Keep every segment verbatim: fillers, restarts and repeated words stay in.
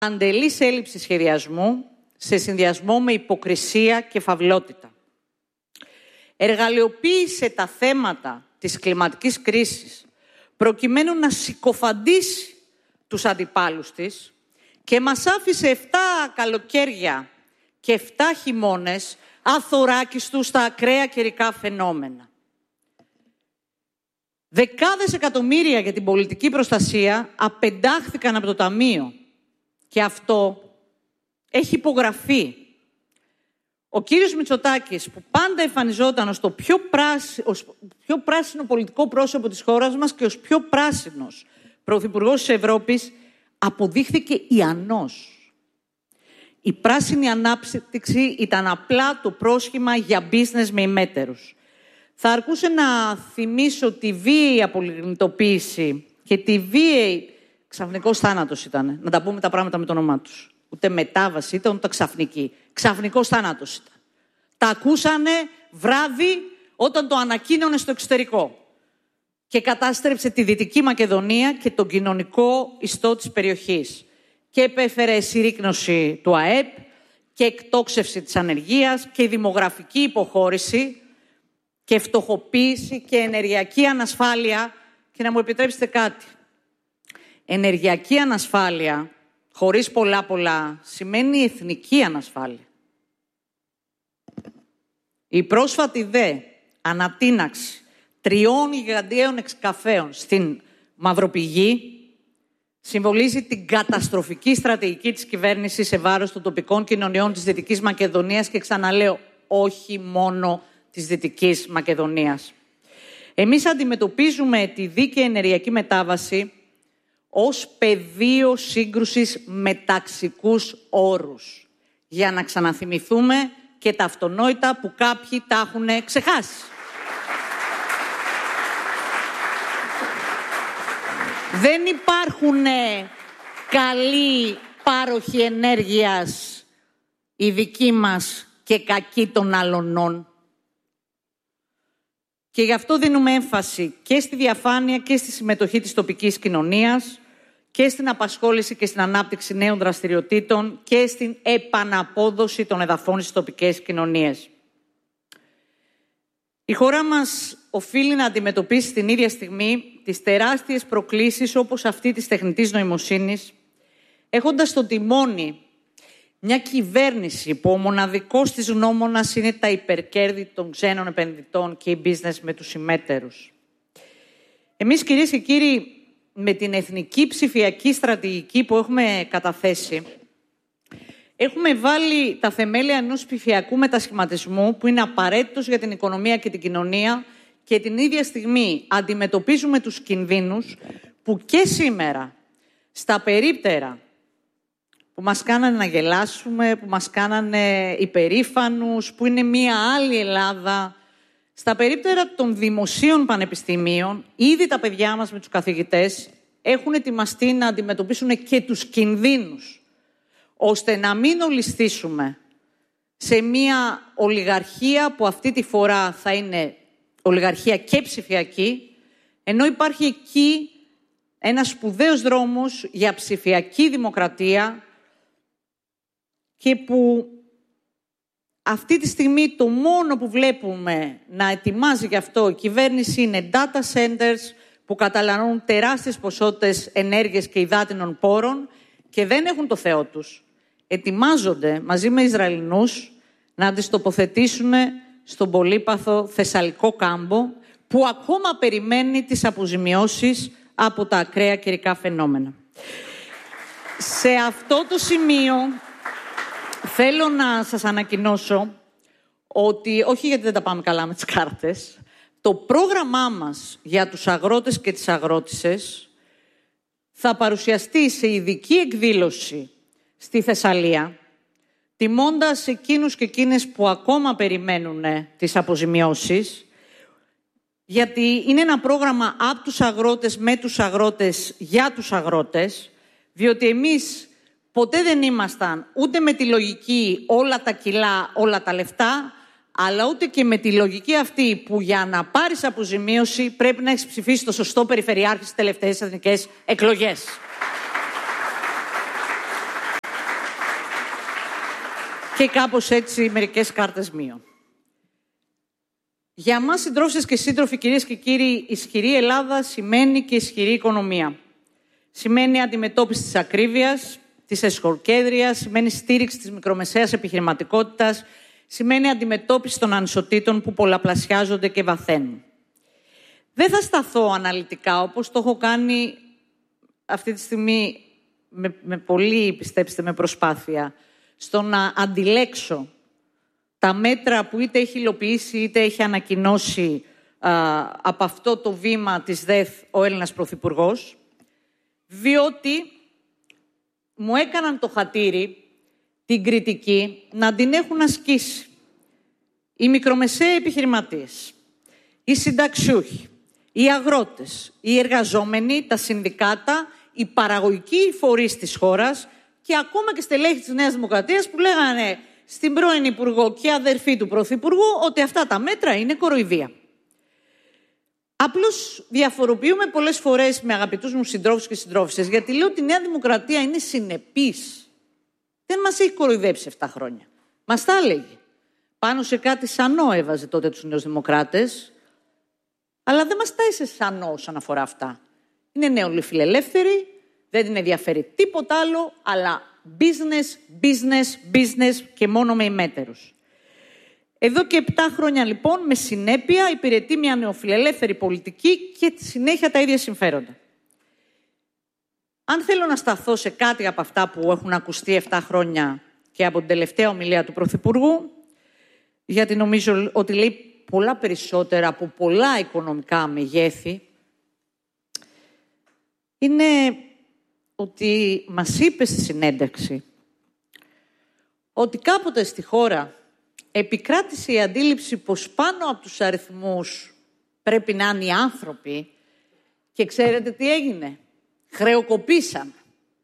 Αντελής έλλειψη σχεδιασμού σε συνδυασμό με υποκρισία και φαυλότητα. Εργαλειοποίησε τα θέματα της κλιματικής κρίσης προκειμένου να συκοφαντήσει τους αντιπάλους της και μας άφησε εφτά καλοκαίρια και εφτά χειμώνες αθωράκιστους στα ακραία καιρικά φαινόμενα. Δεκάδες εκατομμύρια για την πολιτική προστασία απεντάχθηκαν από το Ταμείο και αυτό έχει υπογραφεί. Ο κύριος Μητσοτάκης, που πάντα εμφανιζόταν ως το πιο, πράσι, ως πιο πράσινο πολιτικό πρόσωπο της χώρας μας και ως πιο πράσινος πρωθυπουργός της Ευρώπης, αποδείχθηκε ιανός. Η πράσινη ανάπτυξη ήταν απλά το πρόσχημα για business με ημέτερους. Θα αρκούσε να θυμίσω τη βίαιη απολιγνητοποίηση και τη βίαιη... Ξαφνικός θάνατος ήταν, να τα πούμε τα πράγματα με το όνομά τους. Ούτε μετάβαση ήταν, ούτε ξαφνική. Ξαφνικός θάνατος ήταν. Τα ακούσανε βράδυ όταν το ανακοίνωνε στο εξωτερικό και κατάστρεψε τη Δυτική Μακεδονία και τον κοινωνικό ιστό της περιοχής και επέφερε συρρίκνωση του ΑΕΠ και εκτόξευση της ανεργίας και δημογραφική υποχώρηση και φτωχοποίηση και ενεργειακή ανασφάλεια. Και να μου επιτρέψετε κάτι. Ενεργειακή ανασφάλεια χωρίς πολλά πολλά σημαίνει εθνική ανασφάλεια. Η πρόσφατη δε ανατείναξη τριών γιγαντιαίων εξκαφέων στην Μαυροπηγή συμβολίζει την καταστροφική στρατηγική της κυβέρνησης σε βάρος των τοπικών κοινωνιών της Δυτικής Μακεδονίας και ξαναλέω όχι μόνο της Δυτικής Μακεδονίας. Εμείς αντιμετωπίζουμε τη δίκαιη ενεργειακή μετάβαση ως πεδίο σύγκρουσης με ταξικούς όρους, για να ξαναθυμηθούμε και τα αυτονόητα που κάποιοι τα έχουν ξεχάσει. Δεν υπάρχουν καλοί πάροχοι ενέργειας οι δικοί μας και κακοί των αλλωνών. Και γι' αυτό δίνουμε έμφαση και στη διαφάνεια και στη συμμετοχή της τοπικής κοινωνίας και στην απασχόληση και στην ανάπτυξη νέων δραστηριοτήτων και στην επαναπόδοση των εδαφών στις τοπικές κοινωνίες. Η χώρα μας οφείλει να αντιμετωπίσει την ίδια στιγμή τις τεράστιες προκλήσεις όπως αυτή της τεχνητής νοημοσύνης, έχοντας στο τιμόνι μια κυβέρνηση που ο μοναδικός της γνώμονας είναι τα υπερκέρδη των ξένων επενδυτών και η business με τους ημέτερους. Εμείς, κυρίες και κύριοι, με την εθνική ψηφιακή στρατηγική που έχουμε καταθέσει, έχουμε βάλει τα θεμέλια ενός ψηφιακού μετασχηματισμού που είναι απαραίτητος για την οικονομία και την κοινωνία και την ίδια στιγμή αντιμετωπίζουμε τους κινδύνους που και σήμερα στα περίπτερα που μας κάνανε να γελάσουμε, που μας κάνανε υπερήφανους, που είναι μία άλλη Ελλάδα. Στα περίπτερα των δημοσίων πανεπιστημίων, ήδη τα παιδιά μας με τους καθηγητές έχουν ετοιμαστεί να αντιμετωπίσουν και τους κινδύνους, ώστε να μην ολισθήσουμε σε μία ολιγαρχία που αυτή τη φορά θα είναι ολιγαρχία και ψηφιακή, ενώ υπάρχει εκεί ένας σπουδαίος δρόμος για ψηφιακή δημοκρατία και που αυτή τη στιγμή το μόνο που βλέπουμε να ετοιμάζει γι' αυτό η κυβέρνηση είναι data centers που καταναλώνουν τεράστιες ποσότητες ενέργειας και υδάτινων πόρων και δεν έχουν το Θεό τους. Ετοιμάζονται μαζί με Ισραηλινούς να τις τοποθετήσουν στον πολύπαθο Θεσσαλικό κάμπο που ακόμα περιμένει τις αποζημιώσεις από τα ακραία καιρικά φαινόμενα. Σε αυτό το σημείο θέλω να σας ανακοινώσω ότι, όχι γιατί δεν τα πάμε καλά με τις κάρτες, το πρόγραμμά μας για τους αγρότες και τις αγρότισσες θα παρουσιαστεί σε ειδική εκδήλωση στη Θεσσαλία, τιμώντας εκείνους και εκείνες που ακόμα περιμένουν τις αποζημιώσεις, γιατί είναι ένα πρόγραμμα από τους αγρότες, με τους αγρότες, για τους αγρότες, διότι εμείς ποτέ δεν ήμασταν ούτε με τη λογική όλα τα κιλά, όλα τα λεφτά, αλλά ούτε και με τη λογική αυτή που για να πάρεις αποζημίωση πρέπει να έχεις ψηφίσει το σωστό περιφερειάρχη στις τελευταίες εθνικές εκλογές. και κάπως έτσι μερικές κάρτες μείον. Για μας συντρόφισσες και σύντροφοι, κυρίες και κύριοι, ισχυρή Ελλάδα σημαίνει και ισχυρή οικονομία. Σημαίνει αντιμετώπιση της ακρίβειας, της εσχολκέδριας, σημαίνει στήριξη της μικρομεσαίας επιχειρηματικότητας, σημαίνει αντιμετώπιση των ανισοτήτων που πολλαπλασιάζονται και βαθαίνουν. Δεν θα σταθώ αναλυτικά, όπως το έχω κάνει αυτή τη στιγμή με, με πολύ, πιστέψτε με, προσπάθεια, στο να αντιλέξω τα μέτρα που είτε έχει υλοποιήσει είτε έχει ανακοινώσει α, από αυτό το βήμα της ΔΕΘ ο Έλληνας Πρωθυπουργός, διότι μου έκαναν το χατήρι, την κριτική, να την έχουν ασκήσει οι μικρομεσαίοι επιχειρηματίες, οι συνταξιούχοι, οι αγρότες, οι εργαζόμενοι, τα συνδικάτα, οι παραγωγικοί φορείς της χώρας και ακόμα και στελέχη της Νέας Δημοκρατίας που λέγανε στην πρώην Υπουργό και αδερφή του Πρωθυπουργού ότι αυτά τα μέτρα είναι κοροϊδία. Απλώς διαφοροποιούμε πολλές φορές με αγαπητούς μου συντρόφους και συντρόφισσες, γιατί λέω ότι η Νέα Δημοκρατία είναι συνεπής. Δεν μας έχει κοροϊδέψει επτά χρόνια. Μας τα έλεγε. Πάνω σε κάτι σανό έβαζε τότε τους Νέους Δημοκράτες, αλλά δεν μας τάισε σανό όσον αφορά αυτά. Είναι νεολυφιλελεύθεροι, δεν την ενδιαφέρει τίποτα άλλο, αλλά business, business, business και μόνο με ημέτερους. Εδώ και επτά χρόνια λοιπόν με συνέπεια υπηρετεί μια νεοφιλελεύθερη πολιτική και συνέχεια τα ίδια συμφέροντα. Αν θέλω να σταθώ σε κάτι από αυτά που έχουν ακουστεί επτά χρόνια και από την τελευταία ομιλία του Πρωθυπουργού, γιατί νομίζω ότι λέει πολλά περισσότερα από πολλά οικονομικά μεγέθη, είναι ότι μας είπε στη συνέντευξη ότι κάποτε στη χώρα επικράτησε η αντίληψη πως πάνω από τους αριθμούς πρέπει να είναι οι άνθρωποι και ξέρετε τι έγινε. Χρεοκοπήσαμε.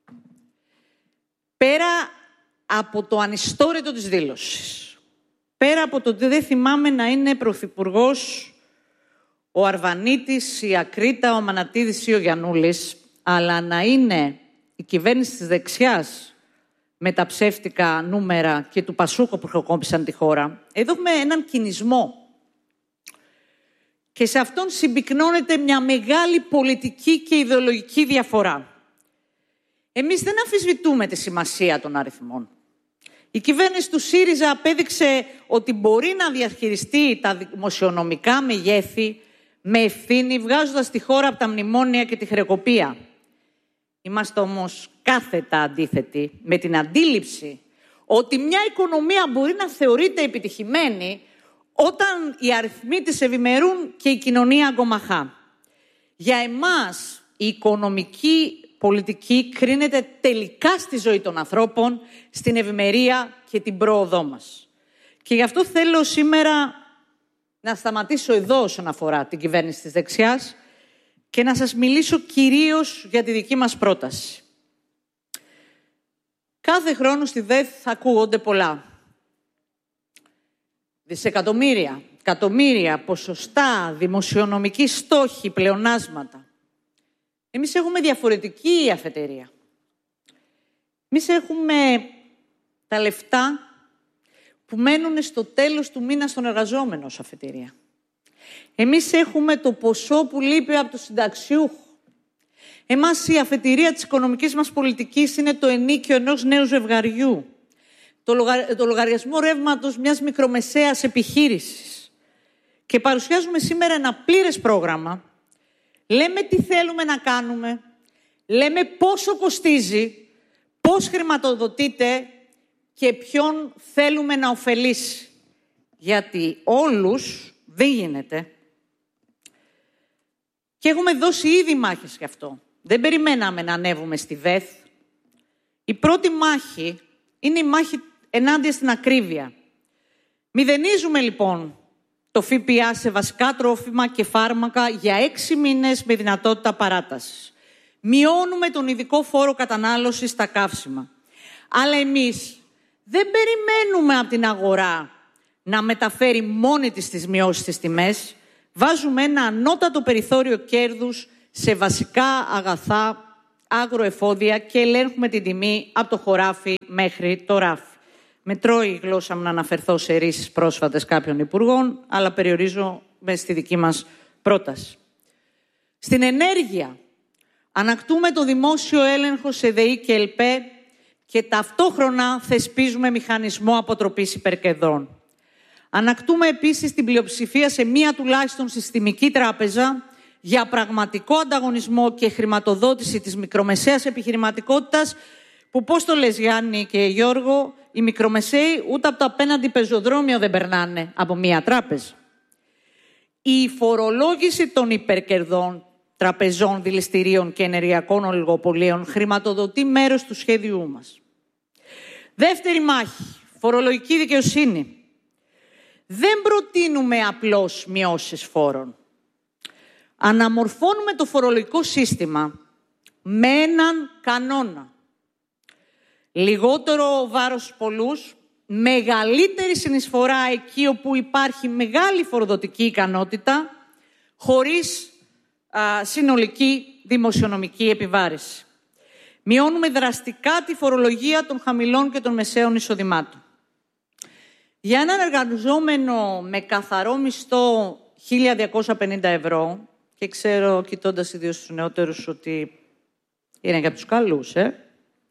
Πέρα από το ανιστόρητο της δήλωσης, πέρα από το ότι δεν θυμάμαι να είναι πρωθυπουργός ο Αρβανίτης, η Ακρίτα, ο Μανατίδης ή ο Γιαννούλης, αλλά να είναι η κυβέρνηση της δεξιάς με τα ψεύτικα νούμερα και του Πασούκο που χρεοκόπησαν τη χώρα. Εδώ έχουμε έναν κινησμό. Και σε αυτόν συμπυκνώνεται μια μεγάλη πολιτική και ιδεολογική διαφορά. Εμείς δεν αμφισβητούμε τη σημασία των αριθμών. Η κυβέρνηση του ΣΥΡΙΖΑ απέδειξε ότι μπορεί να διαχειριστεί τα δημοσιονομικά μεγέθη με ευθύνη, βγάζοντας τη χώρα από τα μνημόνια και τη χρεοκοπία. Είμαστε όμως κάθετα αντίθετοι με την αντίληψη ότι μια οικονομία μπορεί να θεωρείται επιτυχημένη όταν οι αριθμοί της ευημερούν και η κοινωνία αγκομαχά. Για εμάς η οικονομική πολιτική κρίνεται τελικά στη ζωή των ανθρώπων, στην ευημερία και την πρόοδό μας. Και γι' αυτό θέλω σήμερα να σταματήσω εδώ όσον αφορά την κυβέρνηση της δεξιάς και να σας μιλήσω κυρίως για τη δική μας πρόταση. Κάθε χρόνο στη ΔΕΘ θα ακούγονται πολλά. Δισεκατομμύρια, εκατομμύρια, ποσοστά, δημοσιονομικοί στόχοι, πλεονάσματα. Εμείς έχουμε διαφορετική αφετηρία. Εμείς έχουμε τα λεφτά που μένουν στο τέλος του μήνα στον εργαζόμενο ως αφετηρία. Εμείς έχουμε το ποσό που λείπει από το συνταξιούχο. Εμάς η αφετηρία της οικονομικής μας πολιτικής είναι το ενίκιο ενός νέου ζευγαριού. Το, λογα... το λογαριασμό ρεύματος μιας μικρομεσαίας επιχείρησης. Και παρουσιάζουμε σήμερα ένα πλήρες πρόγραμμα. Λέμε τι θέλουμε να κάνουμε. Λέμε πόσο κοστίζει, πώς χρηματοδοτείται και ποιον θέλουμε να ωφελήσει. Γιατί όλους δεν γίνεται. Και έχουμε δώσει ήδη μάχες γι' αυτό. Δεν περιμέναμε να ανέβουμε στη ΔΕΘ. Η πρώτη μάχη είναι η μάχη ενάντια στην ακρίβεια. Μηδενίζουμε λοιπόν το ΦΠΑ σε βασικά τρόφιμα και φάρμακα για έξι μήνες με δυνατότητα παράτασης. Μειώνουμε τον ειδικό φόρο κατανάλωσης στα καύσιμα. Αλλά εμείς δεν περιμένουμε από την αγορά να μεταφέρει μόνη της τις μειώσεις στις τιμές. Βάζουμε ένα ανώτατο περιθώριο κέρδους σε βασικά αγαθά, αγροεφόδια και ελέγχουμε την τιμή από το χωράφι μέχρι το ράφι. Με τρώει η γλώσσα μου να αναφερθώ σε ρίσεις πρόσφατες κάποιων υπουργών, αλλά περιορίζομαι στη δική μας πρόταση. Στην ενέργεια, ανακτούμε το δημόσιο έλεγχο σε ΔΕΗ και ΕΛΠΕ και ταυτόχρονα θεσπίζουμε μηχανισμό αποτροπής υπερκερδών. Ανακτούμε επίσης την πλειοψηφία σε μία τουλάχιστον συστημική τράπεζα για πραγματικό ανταγωνισμό και χρηματοδότηση της μικρομεσαίας επιχειρηματικότητας, που πώς το λες Γιάννη και Γιώργο, οι μικρομεσαίοι ούτε από το απέναντι πεζοδρόμιο δεν περνάνε από μία τράπεζα. Η φορολόγηση των υπερκερδών τραπεζών, δηληστηρίων και ενεργειακών ολιγοπολίων χρηματοδοτεί μέρος του σχέδιού μας. Δεύτερη μάχη, φορολογική δικαιοσύνη. Δεν προτείνουμε απλώς μειώσεις φόρων. Αναμορφώνουμε το φορολογικό σύστημα με έναν κανόνα. Λιγότερο βάρος στους πολλούς, μεγαλύτερη συνεισφορά εκεί όπου υπάρχει μεγάλη φοροδοτική ικανότητα, χωρίς α, συνολική δημοσιονομική επιβάρηση. Μειώνουμε δραστικά τη φορολογία των χαμηλών και των μεσαίων εισοδημάτων. Για έναν εργαζόμενο με καθαρό μισθό χίλια διακόσια πενήντα ευρώ, και ξέρω, κοιτώντας ιδίως τους νεότερους, ότι είναι για τους καλούς, ε,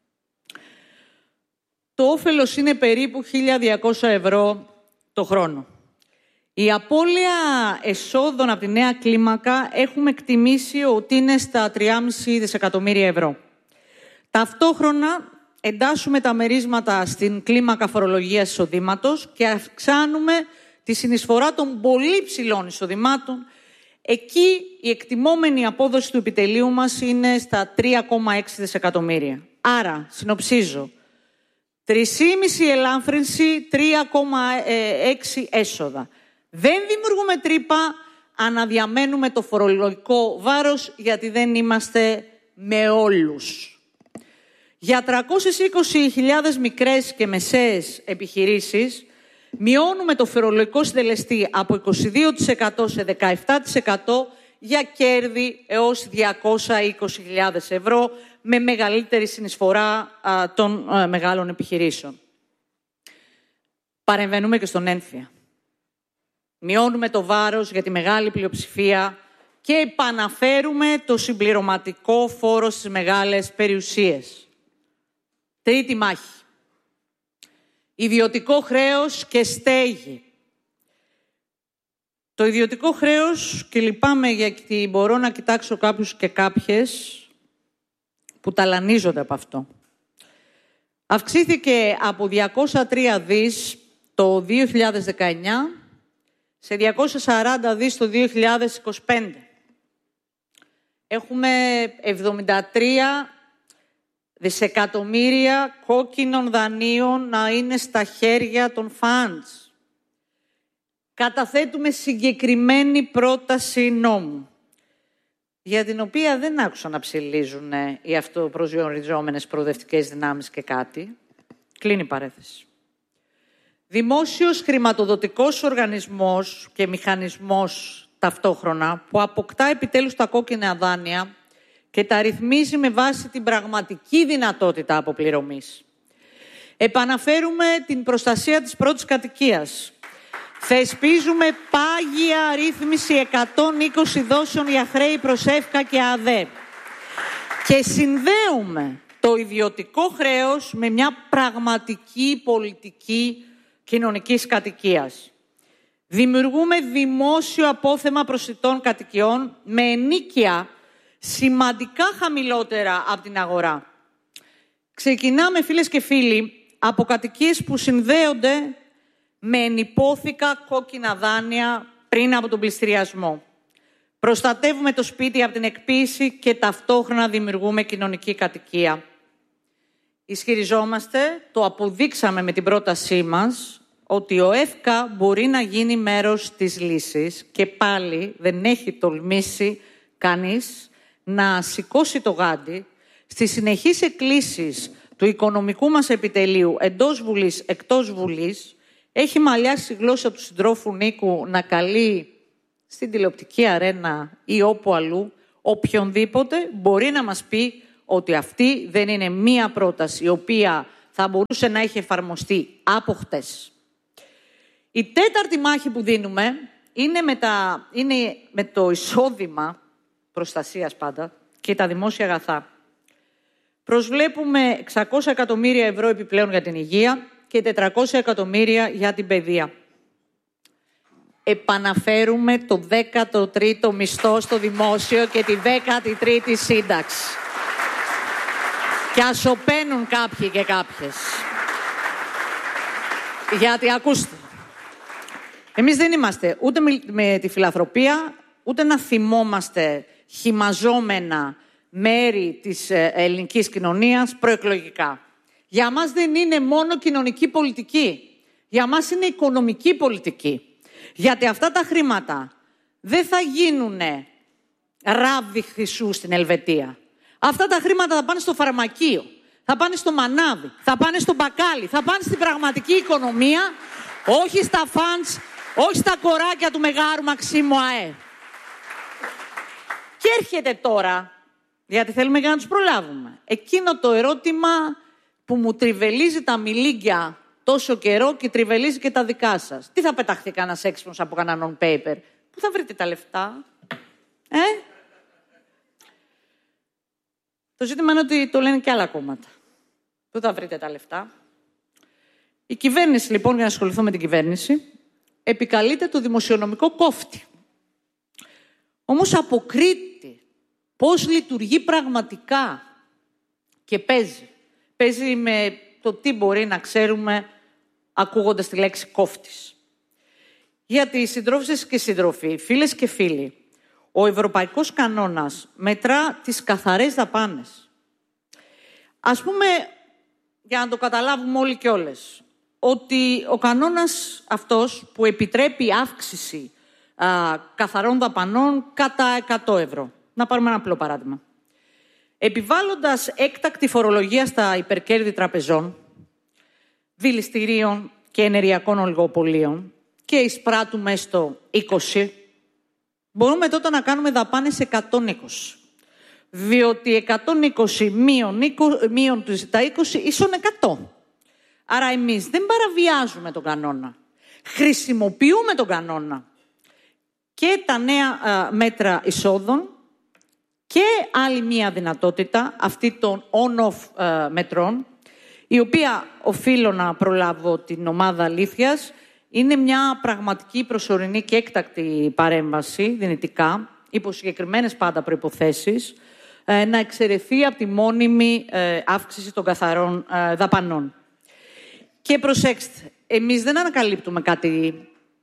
το όφελος είναι περίπου χίλια διακόσια ευρώ το χρόνο. Η απώλεια εσόδων από τη νέα κλίμακα έχουμε εκτιμήσει ότι είναι στα τρία κόμμα πέντε δισεκατομμύρια ευρώ. Ταυτόχρονα εντάσσουμε τα μερίσματα στην κλίμακα φορολογίας εισοδήματος και αυξάνουμε τη συνεισφορά των πολύ ψηλών εισοδημάτων. Εκεί η εκτιμόμενη απόδοση του επιτελείου μας είναι στα τρία κόμμα έξι δισεκατομμύρια. Άρα, συνοψίζω, τρία κόμμα πέντε ελάφρυνση, τρία κόμμα έξι έσοδα. Δεν δημιουργούμε τρύπα, αναδιαμένουμε το φορολογικό βάρος, γιατί δεν είμαστε με όλους. Για τριακόσιες είκοσι χιλιάδες μικρές και μεσαίες επιχειρήσεις, μειώνουμε το φορολογικό συντελεστή από είκοσι δύο τοις εκατό σε δεκαεπτά τοις εκατό για κέρδη έως διακόσιες είκοσι χιλιάδες ευρώ, με μεγαλύτερη συνεισφορά α, των α, μεγάλων επιχειρήσεων. Παρεμβαίνουμε και στον ένφια. Μειώνουμε το βάρος για τη μεγάλη πλειοψηφία και επαναφέρουμε το συμπληρωματικό φόρο στις μεγάλες περιουσίες. Τρίτη μάχη. Ιδιωτικό χρέος και στέγη. Το ιδιωτικό χρέος, και λυπάμαι γιατί μπορώ να κοιτάξω κάποιους και κάποιες που ταλανίζονται από αυτό, αυξήθηκε από διακόσια τρία δις το δύο χιλιάδες δεκαεννιά σε διακόσια σαράντα δις το δύο χιλιάδες είκοσι πέντε. Έχουμε εβδομήντα τρία δισεκατομμύρια κόκκινων δανείων να είναι στα χέρια των funds. Καταθέτουμε συγκεκριμένη πρόταση νόμου, για την οποία δεν άκουσα να ψηλίζουν οι αυτοπροσδιοριζόμενες προοδευτικές δυνάμεις και κάτι. Κλείνει η παρέθεση. Δημόσιος χρηματοδοτικός οργανισμός και μηχανισμός ταυτόχρονα, που αποκτά επιτέλους τα κόκκινα δάνεια και τα ρυθμίζει με βάση την πραγματική δυνατότητα αποπληρωμής. Επαναφέρουμε την προστασία της πρώτης κατοικίας. Θεσπίζουμε πάγια ρύθμιση εκατόν είκοσι δόσεων για χρέη προς ΕΦΚΑ και ΑΔΕ. Και συνδέουμε το ιδιωτικό χρέος με μια πραγματική πολιτική κοινωνικής κατοικίας. Δημιουργούμε δημόσιο απόθεμα προσιτών κατοικιών με ενοίκια σημαντικά χαμηλότερα από την αγορά. Ξεκινάμε, φίλες και φίλοι, από κατοικίες που συνδέονται με ενυπόθηκα κόκκινα δάνεια πριν από τον πληστηριασμό. Προστατεύουμε το σπίτι από την εκποίηση και ταυτόχρονα δημιουργούμε κοινωνική κατοικία. Ισχυριζόμαστε, το αποδείξαμε με την πρότασή μας, ότι ο ΕΦΚΑ μπορεί να γίνει μέρος της λύσης και πάλι δεν έχει τολμήσει κανείς να σηκώσει το γάντι στις συνεχείς εκκλήσεις του οικονομικού μας επιτελείου εντός Βουλής, εκτός Βουλής. Έχει μαλλιάσει η γλώσσα του συντρόφου Νίκου να καλεί στην τηλεοπτική αρένα ή όπου αλλού οποιονδήποτε μπορεί να μας πει ότι αυτή δεν είναι μία πρόταση η οποία θα μπορούσε να έχει εφαρμοστεί από χτες. Η τέταρτη μάχη που δίνουμε είναι με, τα, είναι με το εισόδημα προστασίας πάντα και τα δημόσια αγαθά. Προσβλέπουμε εξακόσια εκατομμύρια ευρώ επιπλέον για την υγεία και τετρακόσια εκατομμύρια για την παιδεία. Επαναφέρουμε το δέκατο τρίτο μισθό στο δημόσιο και τη δέκατη τρίτη σύνταξη. Και ας σωπαίνουν κάποιοι και κάποιες. Γιατί ακούστε, εμείς δεν είμαστε ούτε με τη φιλανθρωπία, ούτε να θυμόμαστε χυμαζόμενα μέρη της ελληνικής κοινωνίας προεκλογικά. Για μας δεν είναι μόνο κοινωνική πολιτική. Για μας είναι οικονομική πολιτική. Γιατί αυτά τα χρήματα δεν θα γίνουν ράβδι χρυσού στην Ελβετία. Αυτά τα χρήματα θα πάνε στο φαρμακείο, θα πάνε στο μανάβι, θα πάνε στο μπακάλι, θα πάνε στην πραγματική οικονομία, όχι στα φαντς, όχι στα κοράκια του Μεγάρου Μαξίμου ΑΕ. Και έρχεται τώρα, γιατί θέλουμε για να τους προλάβουμε, εκείνο το ερώτημα που μου τριβελίζει τα μιλίγκια τόσο καιρό και τριβελίζει και τα δικά σας. Τι θα πεταχθεί κανένας έξυπνος από κανέναν non-paper? Πού θα βρείτε τα λεφτά? Ε? Το ζήτημα είναι ότι το λένε και άλλα κόμματα. Πού θα βρείτε τα λεφτά? Η κυβέρνηση, λοιπόν, για να ασχοληθώ με την κυβέρνηση, επικαλείται το δημοσιονομικό κόφτη. Όμως αποκρείται πώς λειτουργεί πραγματικά και παίζει. Παίζει με το τι μπορεί να ξέρουμε ακούγοντας τη λέξη κόφτης. Γιατί οι συντρόφισσες και συντροφοί, φίλες και φίλοι, ο ευρωπαϊκός κανόνας μετρά τις καθαρές δαπάνες. Ας πούμε, για να το καταλάβουμε όλοι και όλες, ότι ο κανόνας αυτός που επιτρέπει αύξηση α, καθαρών δαπανών κατά εκατό ευρώ. Να πάρουμε ένα απλό παράδειγμα. Επιβάλλοντας έκτακτη φορολογία στα υπερκέρδη τραπεζών, δηληστηρίων και ενεργειακών ολιγοπολίων και εισπράττουμε στο είκοσι, μπορούμε τότε να κάνουμε δαπάνες εκατόν είκοσι. Διότι εκατόν είκοσι μείον, μείον τα είκοσι ίσον εκατό. Άρα εμείς δεν παραβιάζουμε τον κανόνα. Χρησιμοποιούμε τον κανόνα. Και τα νέα α, μέτρα εισόδων και άλλη μία δυνατότητα, αυτή των on-off α, μετρών, η οποία οφείλω να προλάβω την ομάδα αλήθειας, είναι μια πραγματική προσωρινή και έκτακτη παρέμβαση δυνητικά, υπό συγκεκριμένες πάντα προϋποθέσεις, ε, να εξαιρεθεί από τη μόνιμη ε, αύξηση των καθαρών ε, δαπανών. Και προσέξτε, εμείς δεν ανακαλύπτουμε κάτι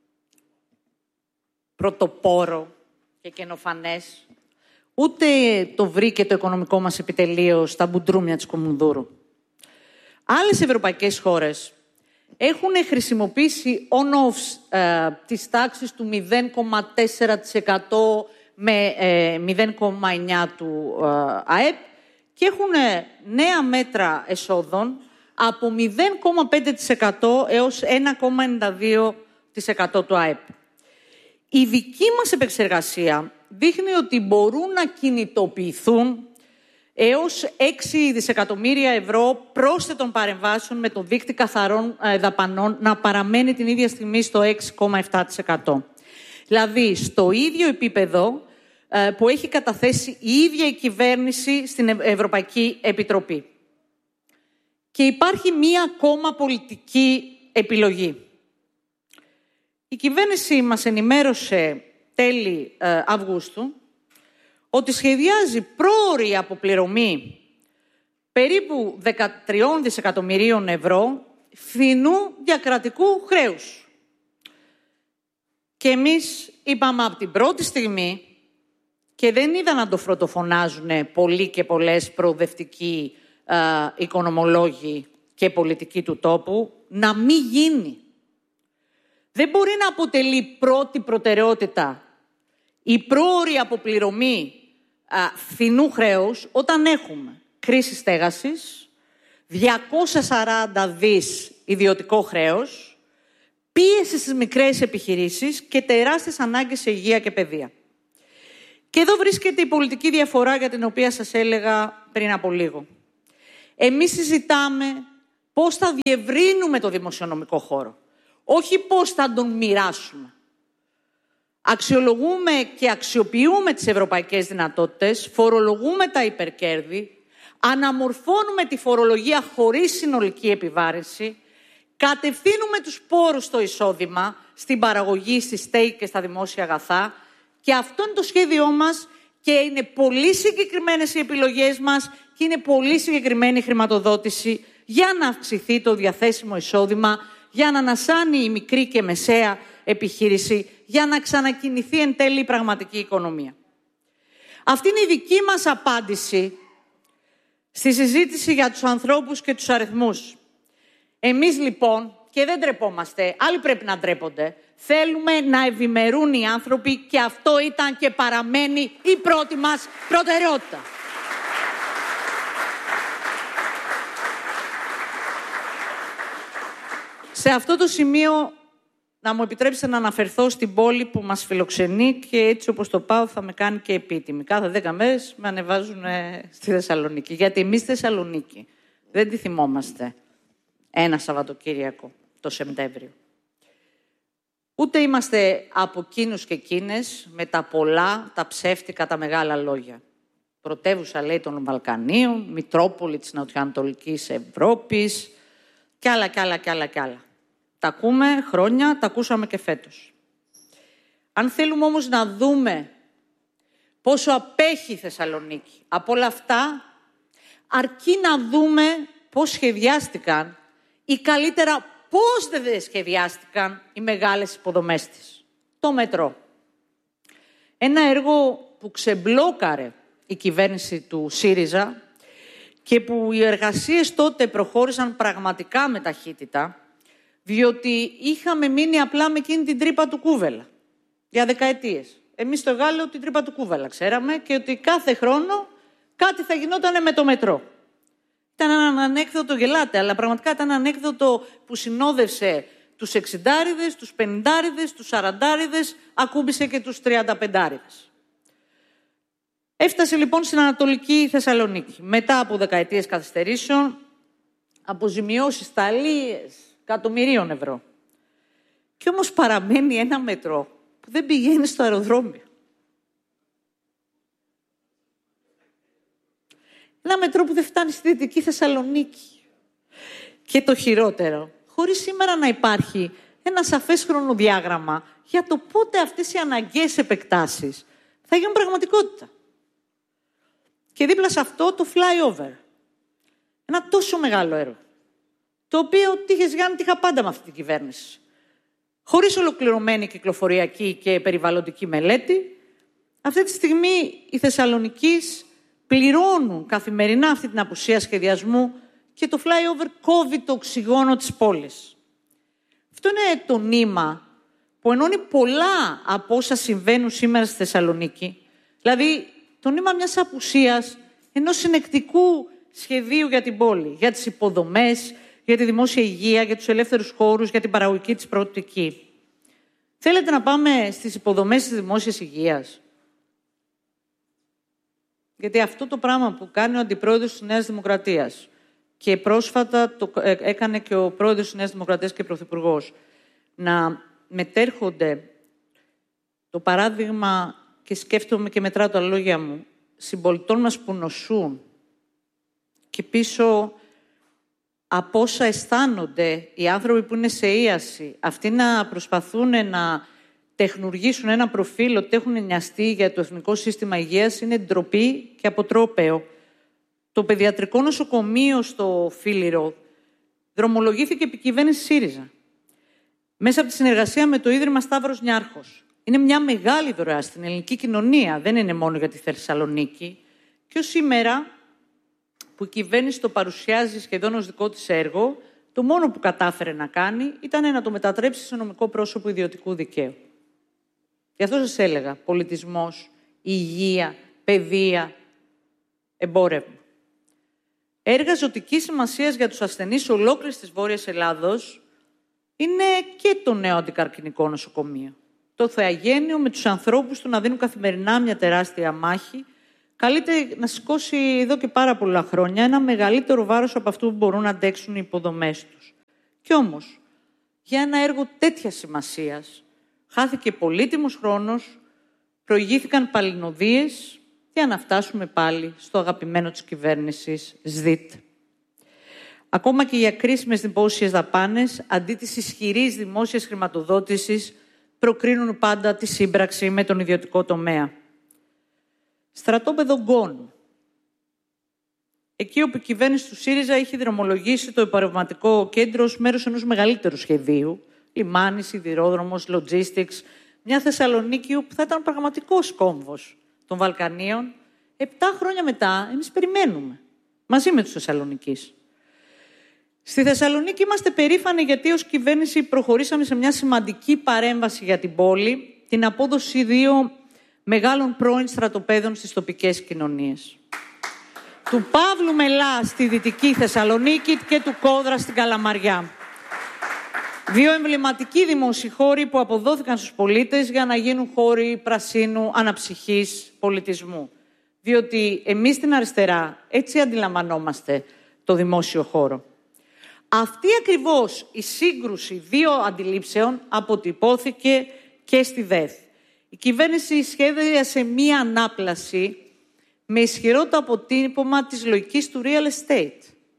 πρωτοπόρο και καινοφανές, ούτε το βρήκε το οικονομικό μας επιτελείο στα μπουντρούμια της Κομουνδούρου. Άλλες ευρωπαϊκές χώρες έχουν χρησιμοποιήσει on-offs ε, της τάξης του μηδέν κόμμα τέσσερα τοις εκατό με ε, μηδέν κόμμα εννιά τοις εκατό του ε, ΑΕΠ και έχουν νέα μέτρα εσόδων από μηδέν κόμμα πέντε τοις εκατό έως ένα κόμμα ενενήντα δύο τοις εκατό του ΑΕΠ. Η δική μας επεξεργασία δείχνει ότι μπορούν να κινητοποιηθούν έως έξι δισεκατομμύρια ευρώ πρόσθετων παρεμβάσεων με το δείκτη καθαρών δαπανών να παραμένει την ίδια στιγμή στο έξι κόμμα επτά τοις εκατό. Δηλαδή, στο ίδιο επίπεδο που έχει καταθέσει η ίδια η κυβέρνηση στην Ευρωπαϊκή Επιτροπή. Και υπάρχει μία ακόμα πολιτική επιλογή. Η κυβέρνηση μας ενημέρωσε τέλη ε, Αυγούστου ότι σχεδιάζει πρόωρη αποπληρωμή περίπου δεκατρία δισεκατομμυρίων ευρώ φθηνού διακρατικού χρέους. Και εμείς είπαμε από την πρώτη στιγμή, και δεν είδα να το φροντοφωνάζουν πολλοί και πολλές προοδευτικοί ε, οικονομολόγοι και πολιτικοί του τόπου, να μην γίνει. Δεν μπορεί να αποτελεί πρώτη προτεραιότητα η πρόωρη αποπληρωμή α, φθηνού χρέους όταν έχουμε κρίση στέγασης, διακόσια σαράντα δις ιδιωτικό χρέος, πίεση στις μικρές επιχειρήσεις και τεράστιες ανάγκες σε υγεία και παιδεία. Και εδώ βρίσκεται η πολιτική διαφορά για την οποία σας έλεγα πριν από λίγο. Εμείς συζητάμε πώς θα διευρύνουμε το δημοσιονομικό χώρο, όχι πώς θα τον μοιράσουμε. Αξιολογούμε και αξιοποιούμε τις ευρωπαϊκές δυνατότητες, φορολογούμε τα υπερκέρδη, αναμορφώνουμε τη φορολογία χωρίς συνολική επιβάρυνση, κατευθύνουμε τους πόρους στο εισόδημα, στην παραγωγή, στη στέγη και στα δημόσια αγαθά, και αυτό είναι το σχέδιό μας και είναι πολύ συγκεκριμένες οι επιλογές μας και είναι πολύ συγκεκριμένη η χρηματοδότηση για να αυξηθεί το διαθέσιμο εισόδημα, για να ανασάνει η μικρή και μεσαία επιχείρηση, για να ξανακινηθεί εν τέλει η πραγματική οικονομία. Αυτή είναι η δική μας απάντηση στη συζήτηση για τους ανθρώπους και τους αριθμούς. Εμείς λοιπόν, και δεν ντρεπόμαστε, άλλοι πρέπει να ντρέπονται, θέλουμε να ευημερούν οι άνθρωποι και αυτό ήταν και παραμένει η πρώτη μας προτεραιότητα. Σε αυτό το σημείο να μου επιτρέψετε να αναφερθώ στην πόλη που μας φιλοξενεί και έτσι όπως το πάω θα με κάνει και επίτιμη. Κάθε δέκα μέρες με ανεβάζουν στη Θεσσαλονίκη. Γιατί εμείς στη Θεσσαλονίκη δεν τη θυμόμαστε ένα Σαββατοκύριακο το Σεπτέμβριο. Ούτε είμαστε από εκείνους και εκείνες με τα πολλά, τα ψεύτικα, τα μεγάλα λόγια. Πρωτεύουσα, λέει, των Βαλκανίων, Μητρόπολη της Νοτιοανατολικής Ευρώπης κι άλλα κι άλλα κι άλλα κι άλλα. Τα ακούμε χρόνια, τα ακούσαμε και φέτος. Αν θέλουμε όμως να δούμε πόσο απέχει η Θεσσαλονίκη από όλα αυτά, αρκεί να δούμε πώς σχεδιάστηκαν ή καλύτερα πώς δεν σχεδιάστηκαν οι μεγάλες υποδομές της. Το μετρό. Ένα έργο που ξεμπλόκαρε η κυβέρνηση του ΣΥΡΙΖΑ και που οι εργασίες τότε προχώρησαν πραγματικά με ταχύτητα, διότι είχαμε μείνει απλά με εκείνη την τρύπα του Κούβελα για δεκαετίες. Εμείς στο Γάλλο την τρύπα του Κούβελα ξέραμε και ότι κάθε χρόνο κάτι θα γινόταν με το μετρό. Ήταν ένα ανέκδοτο, γελάτε, αλλά πραγματικά ήταν ένα ανέκδοτο που συνόδευσε τους εξιντάριδες, τους πενηντάριδες, τους σαραντάριδες, ακούμπησε και τους τριανταπεντάριδες. Έφτασε λοιπόν στην Ανατολική Θεσσαλονίκη. Μετά από δεκαετίες καθυστερήσεων, αποζημιώσεις ταλίες εκατομμυρίων ευρώ. Και όμως παραμένει ένα μετρό που δεν πηγαίνει στο αεροδρόμιο. Ένα μετρό που δεν φτάνει στη Δυτική Θεσσαλονίκη. Και το χειρότερο, χωρίς σήμερα να υπάρχει ένα σαφές χρονοδιάγραμμα για το πότε αυτές οι αναγκαίες επεκτάσεις θα γίνουν πραγματικότητα. Και δίπλα σε αυτό το flyover. Ένα τόσο μεγάλο έργο. Το οποίο τύχες Γιάννη τύχα πάντα με αυτή την κυβέρνηση. Χωρίς ολοκληρωμένη κυκλοφοριακή και περιβαλλοντική μελέτη, αυτή τη στιγμή οι Θεσσαλονικείς πληρώνουν καθημερινά αυτή την απουσία σχεδιασμού και το flyover κόβει το οξυγόνο της πόλης. Αυτό είναι το νήμα που ενώνει πολλά από όσα συμβαίνουν σήμερα στη Θεσσαλονίκη. Δηλαδή, το νήμα μιας απουσίας ενός συνεκτικού σχεδίου για την πόλη, για τις υποδομές, για τη δημόσια υγεία, για τους ελεύθερους χώρους, για την παραγωγική της προοπτική. Θέλετε να πάμε στις υποδομές της δημόσιας υγείας? Γιατί αυτό το πράγμα που κάνει ο αντιπρόεδρος της Νέας Δημοκρατίας και πρόσφατα το έκανε και ο πρόεδρος της Νέας Δημοκρατίας και πρωθυπουργός, να μετέρχονται το παράδειγμα, και σκέφτομαι και μετράω τα λόγια μου, συμπολιτών μας που νοσούν και πίσω από όσα αισθάνονται οι άνθρωποι που είναι σε ίαση, αυτοί να προσπαθούν να τεχνουργήσουν ένα προφίλ ότι έχουν νοιαστεί για το Εθνικό Σύστημα Υγείας, είναι ντροπή και αποτρόπαιο. Το παιδιατρικό νοσοκομείο στο Φίλιρο δρομολογήθηκε επί κυβέρνηση ΣΥΡΙΖΑ. Μέσα από τη συνεργασία με το Ίδρυμα Σταύρος Νιάρχος. Είναι μια μεγάλη δωρεά στην ελληνική κοινωνία, δεν είναι μόνο για τη Θεσσαλονίκη. Και ως σήμερα, που η κυβέρνηση το παρουσιάζει σχεδόν ως δικό της έργο, το μόνο που κατάφερε να κάνει ήταν να το μετατρέψει σε νομικό πρόσωπο ιδιωτικού δικαίου. Γι' αυτό σας έλεγα, πολιτισμός, υγεία, παιδεία, εμπόρευμα. Έργα ζωτικής σημασίας για τους ασθενείς ολόκληρης της Βόρειας Ελλάδος είναι και το νέο αντικαρκινικό νοσοκομείο. Το Θεαγένειο με τους ανθρώπους του να δίνουν καθημερινά μια τεράστια μάχη, καλείται να σηκώσει εδώ και πάρα πολλά χρόνια ένα μεγαλύτερο βάρος από αυτό που μπορούν να αντέξουν οι υποδομές τους. Κι όμως, για ένα έργο τέτοιας σημασίας, χάθηκε πολύτιμος χρόνος, προηγήθηκαν παλινοδίες για να φτάσουμε πάλι στο αγαπημένο της κυβέρνησης ΣΔΙΤ. Ακόμα και για κρίσιμες δημόσιες δαπάνες, αντί της ισχυρής δημόσιας χρηματοδότησης, προκρίνουν πάντα τη σύμπραξη με τον ιδιωτικό τομέα. Στρατόπεδο Γκόν. Εκεί όπου η κυβέρνηση του ΣΥΡΙΖΑ είχε δρομολογήσει το εμπορευματικό κέντρο ως μέρος ενός μεγαλύτερου σχεδίου, λιμάνι, σιδηρόδρομος, logistics, μια Θεσσαλονίκη που θα ήταν πραγματικός κόμβος των Βαλκανίων. Επτά χρόνια μετά, εμείς περιμένουμε, μαζί με τους Θεσσαλονικείς. Στη Θεσσαλονίκη είμαστε περήφανοι γιατί ως κυβέρνηση προχωρήσαμε σε μια σημαντική παρέμβαση για την πόλη, την απόδοση δύο μεγάλων πρώην στρατοπέδων στις τοπικές κοινωνίες. Του Παύλου Μελά στη Δυτική Θεσσαλονίκη και του Κόδρα στην Καλαμαριά. Δύο εμβληματικοί δημόσιοι χώροι που αποδόθηκαν στους πολίτες για να γίνουν χώροι πρασίνου, αναψυχής, πολιτισμού. Διότι εμείς στην αριστερά έτσι αντιλαμβανόμαστε το δημόσιο χώρο. Αυτή ακριβώς η σύγκρουση δύο αντιλήψεων αποτυπώθηκε και στη ΔΕΘ. Η κυβέρνηση σχέδιασε μία ανάπλαση με ισχυρό το αποτύπωμα της λογικής του real estate.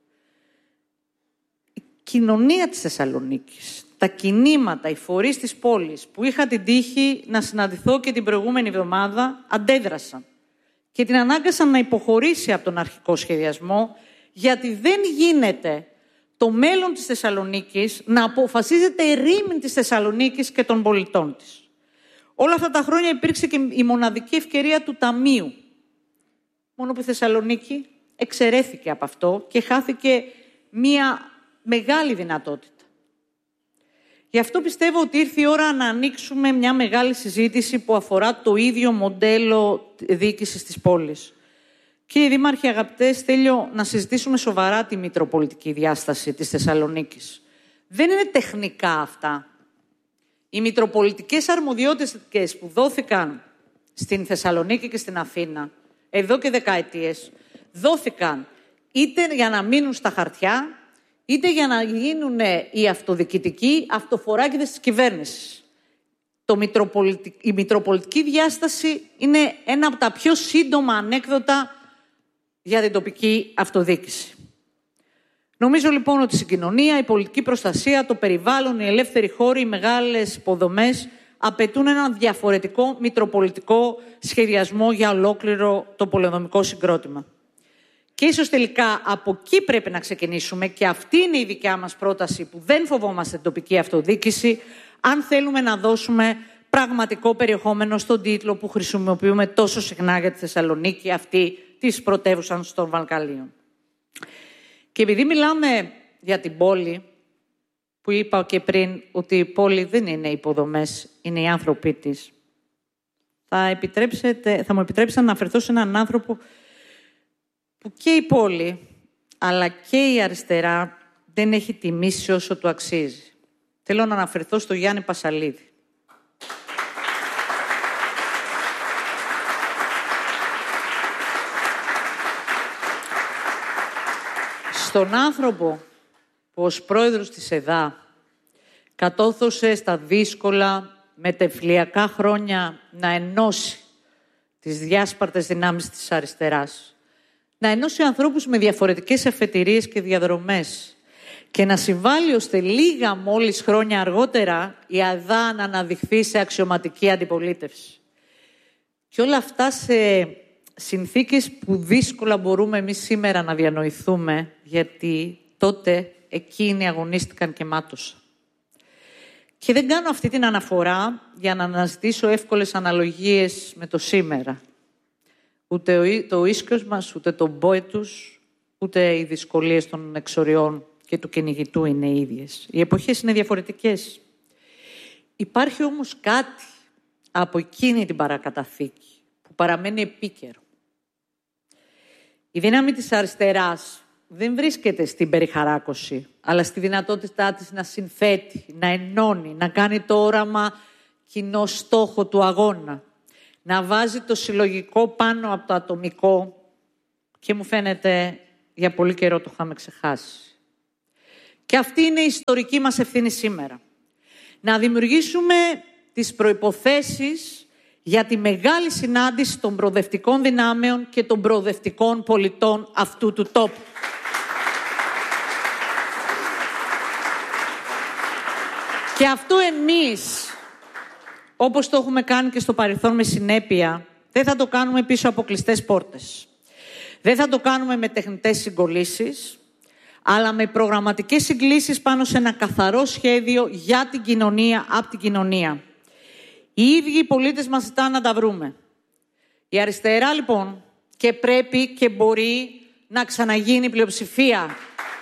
Η κοινωνία της Θεσσαλονίκης, τα κινήματα, οι φορείς της πόλης που είχα την τύχη να συναντηθώ και την προηγούμενη εβδομάδα αντέδρασαν και την ανάγκασαν να υποχωρήσει από τον αρχικό σχεδιασμό, γιατί δεν γίνεται το μέλλον της Θεσσαλονίκης να αποφασίζεται ερήμην της Θεσσαλονίκης και των πολιτών της. Όλα αυτά τα χρόνια υπήρξε και η μοναδική ευκαιρία του Ταμείου. Μόνο που η Θεσσαλονίκη εξαιρέθηκε από αυτό και χάθηκε μία μεγάλη δυνατότητα. Γι' αυτό πιστεύω ότι ήρθε η ώρα να ανοίξουμε μια μεγάλη συζήτηση που αφορά το ίδιο μοντέλο διοίκησης της πόλης. Κύριε Δήμαρχε, αγαπητές, θέλω να συζητήσουμε σοβαρά τη μητροπολιτική διάσταση της Θεσσαλονίκης. Δεν είναι τεχνικά αυτά. Οι μητροπολιτικές αρμοδιότητες που δόθηκαν στην Θεσσαλονίκη και στην Αθήνα εδώ και δεκαετίες, δόθηκαν είτε για να μείνουν στα χαρτιά, είτε για να γίνουν οι αυτοδιοικητικοί αυτοφοράκηδες της κυβέρνησης. Το μητροπολιτικ... Η μητροπολιτική διάσταση είναι ένα από τα πιο σύντομα ανέκδοτα για την τοπική αυτοδιοίκηση. Νομίζω λοιπόν ότι η συγκοινωνία, η πολιτική προστασία, το περιβάλλον, οι ελεύθεροι χώροι, οι μεγάλες υποδομές απαιτούν ένα διαφορετικό μητροπολιτικό σχεδιασμό για ολόκληρο το πολεοδομικό συγκρότημα. Και ίσως τελικά από εκεί πρέπει να ξεκινήσουμε, και αυτή είναι η δικιά μας πρόταση που δεν φοβόμαστε την τοπική αυτοδιοίκηση, αν θέλουμε να δώσουμε πραγματικό περιεχόμενο στον τίτλο που χρησιμοποιούμε τόσο συχνά για τη Θεσσαλονίκη, αυτή της πρωτεύουσας των Βαλκανίων. Και επειδή μιλάμε για την πόλη, που είπα και πριν ότι η πόλη δεν είναι οι υποδομές, είναι οι άνθρωποι της, θα, επιτρέψετε, θα μου επιτρέψετε να αναφερθώ σε έναν άνθρωπο που και η πόλη, αλλά και η αριστερά δεν έχει τιμήσει όσο του αξίζει. Θέλω να αναφερθώ στο Γιάννη Πασαλίδη. Στον άνθρωπο που ως πρόεδρος της ΕΔΑ κατόρθωσε στα δύσκολα μετεφυλιακά χρόνια να ενώσει τις διάσπαρτες δυνάμεις της αριστεράς, να ενώσει ανθρώπους με διαφορετικές αφετηρίες και διαδρομές και να συμβάλλει ώστε λίγα μόλις χρόνια αργότερα η ΕΔΑ να αναδειχθεί σε αξιωματική αντιπολίτευση. Και όλα αυτά σε συνθήκες που δύσκολα μπορούμε εμείς σήμερα να διανοηθούμε, γιατί τότε εκείνοι αγωνίστηκαν και μάτωσαν. Και δεν κάνω αυτή την αναφορά για να αναζητήσω εύκολες αναλογίες με το σήμερα. Ούτε το ίσκιος μας, ούτε το μπόετους, ούτε οι δυσκολίες των εξοριών και του κυνηγητού είναι ίδιες. Οι εποχές είναι διαφορετικές. Υπάρχει όμως κάτι από εκείνη την παρακαταθήκη που παραμένει επίκαιρο. Η δύναμη της αριστεράς δεν βρίσκεται στην περιχαράκωση, αλλά στη δυνατότητά της να συνθέτει, να ενώνει, να κάνει το όραμα κοινό στόχο του αγώνα. να βάζει το συλλογικό πάνω από το ατομικό και μου φαίνεται για πολύ καιρό το είχαμε ξεχάσει. Και αυτή είναι η ιστορική μας ευθύνη σήμερα. Να δημιουργήσουμε τις προϋποθέσεις για τη μεγάλη συνάντηση των προοδευτικών δυνάμεων και των προοδευτικών πολιτών αυτού του τόπου. Και αυτό εμείς, όπως το έχουμε κάνει και στο παρελθόν με συνέπεια, δεν θα το κάνουμε πίσω από κλειστές πόρτες. Δεν θα το κάνουμε με τεχνητές συγκολήσεις, αλλά με προγραμματικές συγκλήσεις πάνω σε ένα καθαρό σχέδιο για την κοινωνία, από την κοινωνία. Οι ίδιοι οι πολίτες μας ζητάνε να τα βρούμε. Η αριστερά λοιπόν και πρέπει και μπορεί να ξαναγίνει πλειοψηφία.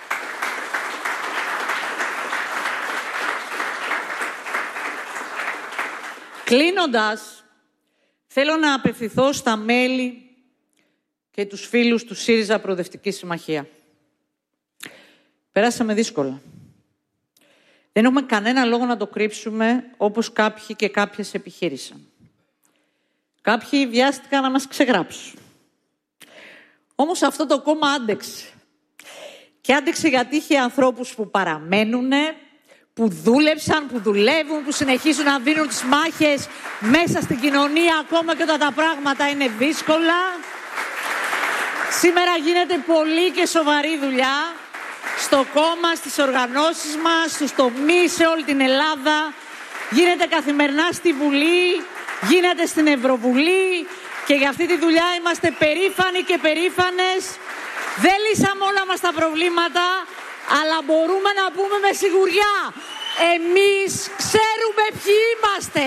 Κλείνοντας, θέλω να απευθυνθώ στα μέλη και τους φίλους του ΣΥΡΙΖΑ Προοδευτική Συμμαχία. Περάσαμε δύσκολα. Δεν έχουμε κανένα λόγο να το κρύψουμε, όπως κάποιοι και κάποιες επιχείρησαν. Κάποιοι βιάστηκαν να μας ξεγράψουν. Όμως αυτό το κόμμα άντεξε. Και άντεξε γιατί είχε ανθρώπους που παραμένουνε, που δούλεψαν, που δουλεύουν, που συνεχίζουν να δίνουν τις μάχες μέσα στην κοινωνία, ακόμα και όταν τα πράγματα είναι δύσκολα. Σήμερα γίνεται πολύ και σοβαρή δουλειά στο κόμμα, στις οργανώσεις μας, στους τομείς, σε όλη την Ελλάδα. Γίνεται καθημερινά στη Βουλή, γίνεται στην Ευρωβουλή και για αυτή τη δουλειά είμαστε περήφανοι και περήφανες. Δεν λύσαμε όλα μας τα προβλήματα, αλλά μπορούμε να πούμε με σιγουριά, εμείς ξέρουμε ποιοι είμαστε.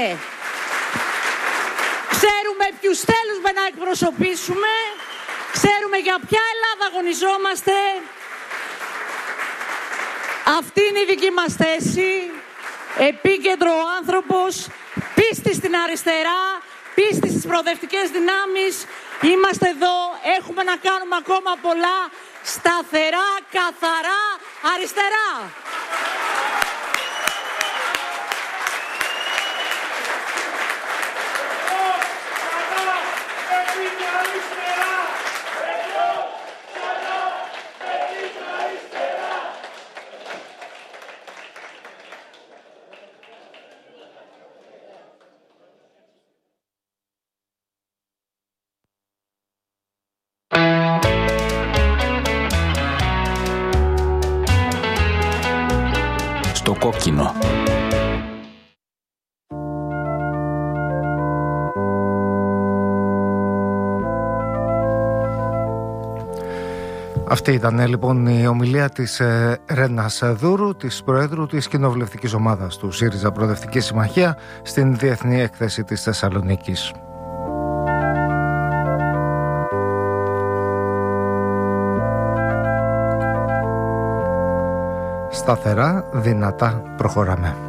Ξέρουμε ποιους θέλουμε να εκπροσωπήσουμε, ξέρουμε για ποια Ελλάδα αγωνιζόμαστε. Αυτή είναι η δική μας θέση, επίκεντρο ο άνθρωπος, πίστη στην αριστερά, πίστη στις προοδευτικές δυνάμεις. Είμαστε εδώ, έχουμε να κάνουμε ακόμα πολλά, σταθερά, καθαρά, αριστερά. Στο κόκκινο. Αυτή ήταν λοιπόν η ομιλία της ε, Ρένας Δούρου, της Προέδρου της Κοινοβουλευτικής Ομάδας του ΣΥΡΙΖΑ Προοδευτική Συμμαχία, στην Διεθνή Έκθεση της Θεσσαλονίκης. Σταθερά, δυνατά προχωράμε.